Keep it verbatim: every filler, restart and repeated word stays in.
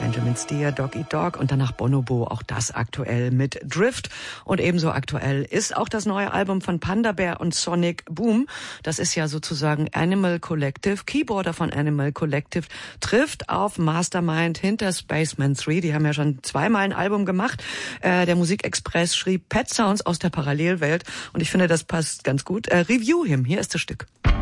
Benjamin Steer, Dog Eat Dog und danach Bonobo, auch das aktuell mit Drift. Und ebenso aktuell ist auch das neue Album von Panda Bear und Sonic Boom. Das ist ja sozusagen Animal Collective. Keyboarder von Animal Collective trifft auf Mastermind hinter Spaceman drei. Die haben ja schon zweimal ein Album gemacht. Äh, der Musikexpress schrieb Pet Sounds aus der Parallelwelt und ich finde, das passt ganz gut. Äh, Review Him, hier ist das Stück.